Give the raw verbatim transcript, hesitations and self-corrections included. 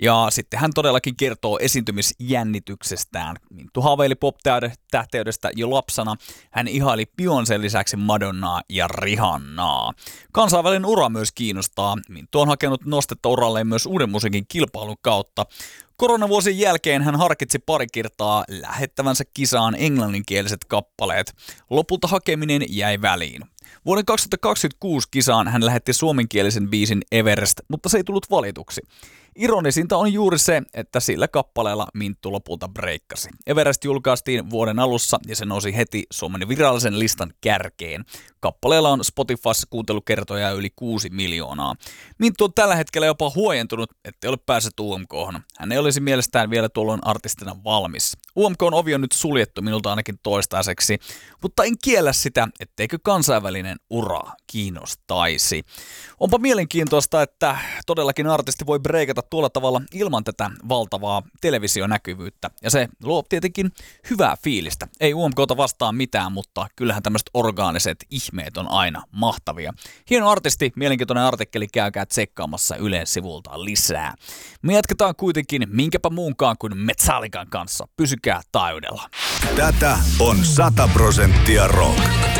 Ja sitten hän todellakin kertoo esiintymisjännityksestään. Minttu haaveili pop-tähteydestä jo lapsena. Hän ihaili Beyoncén lisäksi Madonnaa ja Rihannaa. Kansainvälinen ura myös kiinnostaa. Minttu on hakenut nostetta uralleen myös uuden musiikin kilpailun kautta. Koronavuosien jälkeen hän harkitsi pari kertaa lähettävänsä kisaan englanninkieliset kappaleet. Lopulta hakeminen jäi väliin. Vuoden kaksituhattakaksikymmentäkuusi kisaan hän lähetti suomenkielisen biisin Everest, mutta se ei tullut valituksi. Ironisinta on juuri se, että sillä kappaleella Minttu lopulta breikkasi. Everest julkaistiin vuoden alussa ja se nousi heti Suomen virallisen listan kärkeen. Kappaleella on Spotifyssa kuuntelukertoja yli kuusi miljoonaa. Minttu on tällä hetkellä jopa huojentunut, ettei ole päässyt U M K:hon. Hän ei olisi mielestään vielä tuolloin artistina valmis. U M K:n ovi on nyt suljettu minulta ainakin toistaiseksi, mutta en kiellä sitä, etteikö kansainvälinen ura kiinnostaisi. Onpa mielenkiintoista, että todellakin artisti voi breikata tuolla tavalla ilman tätä valtavaa televisionäkyvyyttä. Ja se luo tietenkin hyvää fiilistä. Ei U M K:ta vastaan mitään, mutta kyllähän tämmöiset orgaaniset ihmeet on aina mahtavia. Hieno artisti, mielenkiintoinen artikkeli, käykää tsekkaamassa Ylen sivulta lisää. Me jatketaan kuitenkin minkäpä muunkaan kuin Metallican kanssa. Pysykää taajuudella. Tätä on sata prosenttia rock.